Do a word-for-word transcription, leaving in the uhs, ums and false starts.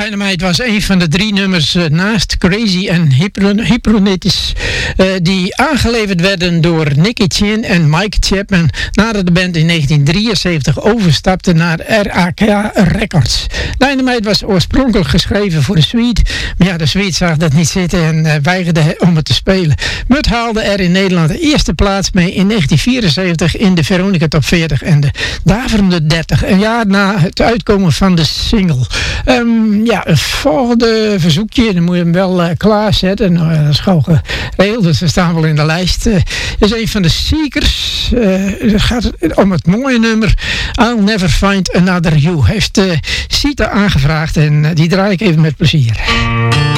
Dynamite was een van de drie nummers uh, naast Crazy en Hypnotisch uh, die aangeleverd werden door Nicky Chin en Mike Chapman nadat de band in negentien drieënzeventig overstapte naar R A K Records. Dynamite was oorspronkelijk geschreven voor de Suite, maar ja, de Suite zag dat niet zitten en uh, weigerde om het te spelen. Mutt haalde er in Nederland de eerste plaats mee in negentien vierenzeventig in de Veronica Top veertig en de daverende dertig, een jaar na het uitkomen van de single. Um, ja, het volgende verzoekje, dan moet je hem wel uh, klaarzetten. Nou, dat is gauw geregeld, dus we staan wel in de lijst. Uh, is een van de Seekers. Uh, het gaat om het mooie nummer I'll Never Find Another You. Heeft uh, Sita aangevraagd en uh, die draai ik even met plezier.